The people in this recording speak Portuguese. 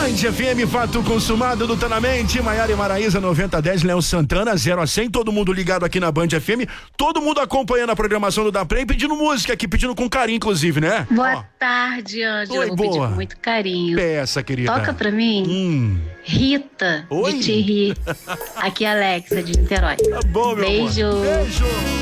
Band FM, fato consumado do Tá na Mente. Maiara e Maraísa, 90-10, Léo Santana, 0-100. Todo mundo ligado aqui na Band FM. Todo mundo acompanhando a programação do Da Play, pedindo música aqui, pedindo com carinho, inclusive, né? Boa tarde, Ângela. Oi, vou boa. pedir com muito carinho. Peça, querida. Toca pra mim. Rita, Oi. de Thierry. Aqui é a Alexa, de Niterói. Tá bom, meu Beijo. amor. Beijo.